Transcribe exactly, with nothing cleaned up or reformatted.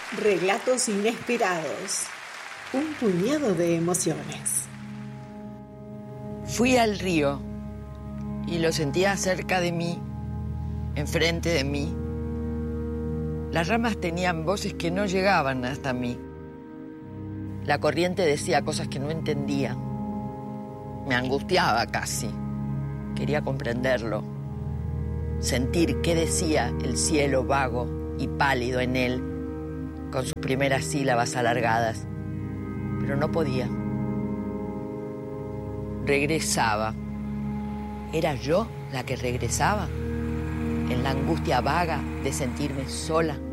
Relatos inesperados. Un puñado de emociones. Fui al río y lo sentía cerca de mí, enfrente de mí. Las ramas tenían voces que no llegaban hasta mí. La corriente decía cosas que no entendía. Me angustiaba casi. Quería comprenderlo. Sentir qué decía el cielo vago y pálido en él, con sus primeras sílabas alargadas. Pero no podía. Regresaba. ¿Era yo la que regresaba? En la angustia vaga de sentirme sola.